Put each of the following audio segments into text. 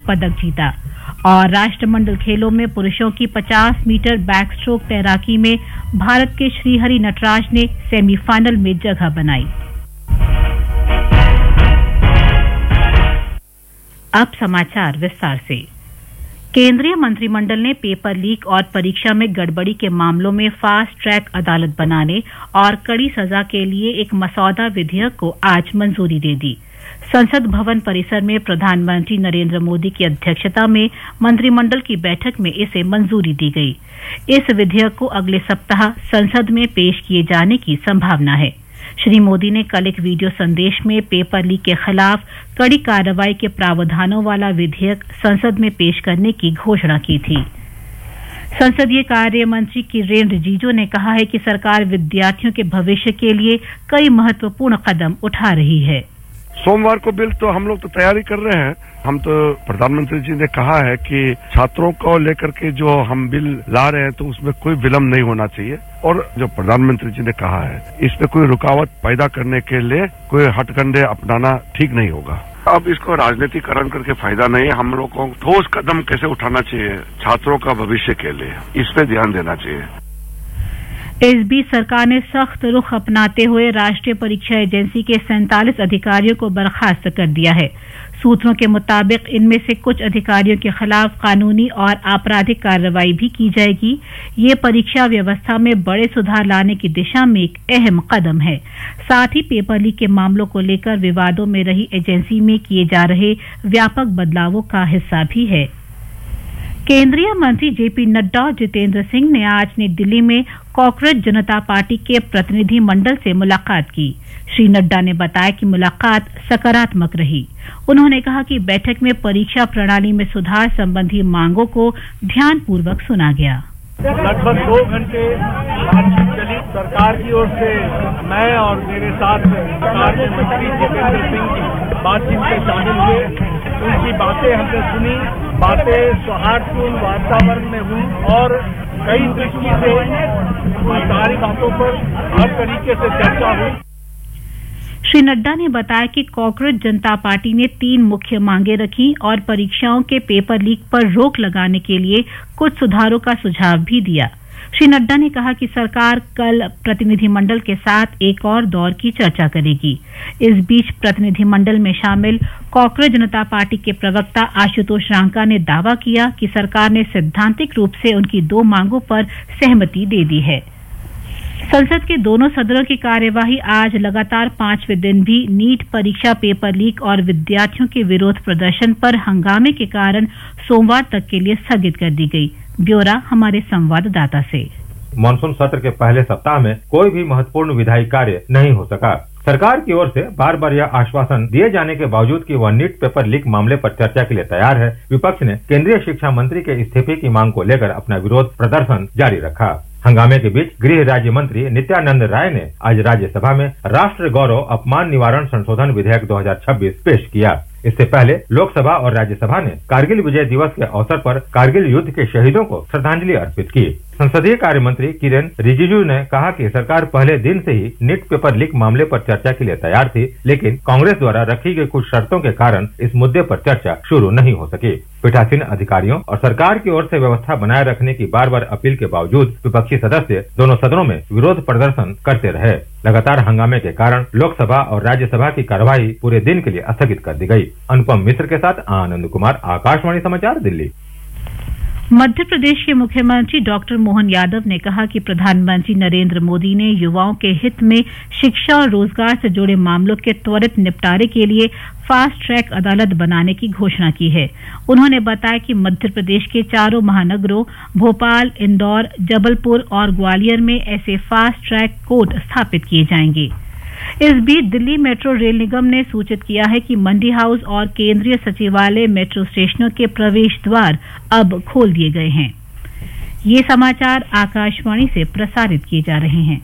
पदक जीता। और राष्ट्रमंडल खेलों में पुरुषों की 50 मीटर बैक स्ट्रोक तैराकी में भारत के श्रीहरि नटराज ने सेमीफाइनल में जगह बनाई। अब समाचार विस्तार से। केंद्रीय मंत्रिमंडल ने पेपर लीक और परीक्षा में गड़बड़ी के मामलों में फास्ट ट्रैक अदालत बनाने और कड़ी सजा के लिए एक मसौदा विधेयक को आज मंजूरी दे दी। संसद भवन परिसर में प्रधानमंत्री नरेंद्र मोदी की अध्यक्षता में मंत्रिमंडल की बैठक में इसे मंजूरी दी गई। इस विधेयक को अगले सप्ताह संसद में पेश किए जाने की संभावना है। श्री मोदी ने कल एक वीडियो संदेश में पेपर लीक के खिलाफ कड़ी कार्रवाई के प्रावधानों वाला विधेयक संसद में पेश करने की घोषणा की थी। संसदीय कार्य मंत्री किरेन रिजिजू ने कहा है कि सरकार विद्यार्थियों के भविष्य के लिए कई महत्वपूर्ण कदम उठा रही है। सोमवार को बिल तो हम लोग तो तैयारी कर रहे हैं। हम तो प्रधानमंत्री जी ने कहा है कि छात्रों को लेकर के जो हम बिल ला रहे हैं तो उसमें कोई विलंब नहीं होना चाहिए। और जो प्रधानमंत्री जी ने कहा है इसमें कोई रुकावट पैदा करने के लिए कोई हथकंडे अपनाना ठीक नहीं होगा। अब इसको राजनीतिकरण करके फायदा नहीं। हम लोग को ठोस कदम कैसे उठाना चाहिए छात्रों का भविष्य के लिए, इस पे ध्यान देना चाहिए। इस बीच सरकार ने सख्त रुख अपनाते हुए राष्ट्रीय परीक्षा एजेंसी के 47 अधिकारियों को बर्खास्त कर दिया है। सूत्रों के मुताबिक इनमें से कुछ अधिकारियों के खिलाफ कानूनी और आपराधिक कार्रवाई भी की जाएगी। ये परीक्षा व्यवस्था में बड़े सुधार लाने की दिशा में एक अहम कदम है। साथ ही पेपर लीक के मामलों को लेकर विवादों में रही एजेंसी में किए जा रहे व्यापक बदलावों का हिस्सा भी है। केंद्रीय मंत्री जेपी नड्डा और जितेंद्र सिंह ने आज नई दिल्ली में कॉकरोच जनता पार्टी के प्रतिनिधि मंडल से मुलाकात की। श्री नड्डा ने बताया कि मुलाकात सकारात्मक रही। उन्होंने कहा कि बैठक में परीक्षा प्रणाली में सुधार संबंधी मांगों को ध्यानपूर्वक सुना गया। लगभग 2 घंटे बातचीत चली। सरकार की ओर से मैं और मेरे साथ सरकार के मंत्री जितेंद्र सिंह बातचीत में शामिल हुए। उनकी बातें हमने सुनी। बातें सौहार्दपूर्ण वातावरण में हुई और कई दृष्टि से सारी बातों पर हर तरीके से चर्चा हुई। श्री नड्डा ने बताया कि कॉकरोच जनता पार्टी ने 3 मुख्य मांगे रखी और परीक्षाओं के पेपर लीक पर रोक लगाने के लिए कुछ सुधारों का सुझाव भी दिया। श्री नड्डा ने कहा कि सरकार कल प्रतिनिधिमंडल के साथ एक और दौर की चर्चा करेगी। इस बीच प्रतिनिधिमंडल में शामिल कॉकरोच जनता पार्टी के प्रवक्ता आशुतोष रांका ने दावा किया कि सरकार ने सैद्धांतिक रूप से उनकी 2 मांगों पर सहमति दे दी है। संसद के दोनों सदनों की कार्यवाही आज लगातार 5वें दिन भी नीट परीक्षा पेपर लीक और विद्यार्थियों के विरोध प्रदर्शन पर हंगामे के कारण सोमवार तक के लिए स्थगित कर दी गई। ब्यौरा हमारे संवाददाता से। मानसून सत्र के पहले सप्ताह में कोई भी महत्वपूर्ण विधायी कार्य नहीं हो सका। सरकार की ओर से बार बार यह आश्वासन दिए जाने के बावजूद कि वह नीट पेपर लीक मामले पर चर्चा के लिए तैयार है, विपक्ष ने केंद्रीय शिक्षा मंत्री के इस्तीफे की मांग को लेकर अपना विरोध प्रदर्शन जारी रखा। हंगामे के बीच गृह राज्य मंत्री नित्यानंद राय ने आज राज्यसभा में राष्ट्र गौरव अपमान निवारण संशोधन विधेयक 2026 पेश किया। इससे पहले लोकसभा और राज्यसभा ने कारगिल विजय दिवस के अवसर पर कारगिल युद्ध के शहीदों को श्रद्धांजलि अर्पित की। संसदीय कार्य मंत्री किरेन रिजिजू ने कहा कि सरकार पहले दिन से ही नीट पेपर लीक मामले पर चर्चा के लिए तैयार थी, लेकिन कांग्रेस द्वारा रखी गई कुछ शर्तों के कारण इस मुद्दे पर चर्चा शुरू नहीं हो सकी। पीठासीन अधिकारियों और सरकार की ओर से व्यवस्था बनाए रखने की बार बार अपील के बावजूद विपक्षी सदस्य दोनों सदनों में विरोध प्रदर्शन करते रहे। लगातार हंगामे के कारण लोकसभा और राज्यसभा की कार्यवाही पूरे दिन के लिए स्थगित कर दी गई। अनुपम मिश्र के साथ आनंद कुमार, आकाशवाणी समाचार, दिल्ली। मध्य प्रदेश के मुख्यमंत्री डॉक्टर मोहन यादव ने कहा कि प्रधानमंत्री नरेंद्र मोदी ने युवाओं के हित में शिक्षा और रोजगार से जुड़े मामलों के त्वरित निपटारे के लिए फास्ट ट्रैक अदालत बनाने की घोषणा की है। उन्होंने बताया कि मध्य प्रदेश के 4 महानगरों भोपाल, इंदौर, जबलपुर और ग्वालियर में ऐसे फास्ट ट्रैक कोर्ट स्थापित किए जाएंगे। इस बीच दिल्ली मेट्रो रेल निगम ने सूचित किया है कि मंडी हाउस और केंद्रीय सचिवालय मेट्रो स्टेशनों के प्रवेश द्वार अब खोल दिए गए हैं। ये समाचार आकाशवाणी से प्रसारित किए जा रहे हैं।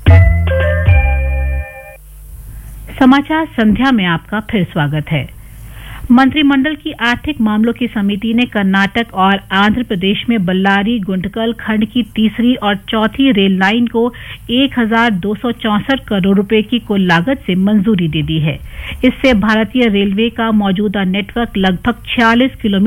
समाचार संध्या में आपका फिर स्वागत है। मंत्रिमंडल की आर्थिक मामलों की समिति ने कर्नाटक और आंध्र प्रदेश में बल्लारी गुंटकल खंड की 3री और 4थी रेल लाइन को 1264 करोड़ रुपए की कुल लागत से मंजूरी दे दी है। इससे भारतीय रेलवे का मौजूदा नेटवर्क लगभग 46 किलोमीटर